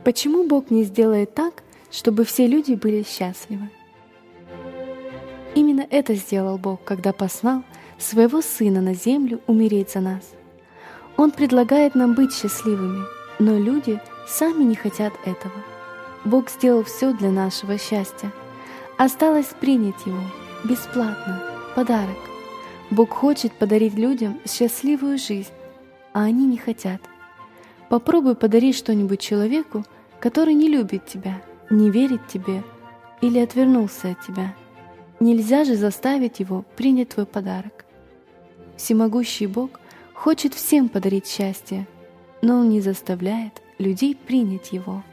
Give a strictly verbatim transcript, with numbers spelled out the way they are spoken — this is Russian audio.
Почему Бог не сделает так, чтобы все люди были счастливы? Именно это сделал Бог, когда послал Своего Сына на землю умереть за нас. Он предлагает нам быть счастливыми, но люди сами не хотят этого. Бог сделал все для нашего счастья. Осталось принять Его бесплатно, подарок. Бог хочет подарить людям счастливую жизнь, а они не хотят. Попробуй подарить что-нибудь человеку, который не любит тебя, не верит тебе или отвернулся от тебя. Нельзя же заставить его принять твой подарок. Всемогущий Бог хочет всем подарить счастье, но Он не заставляет людей принять его.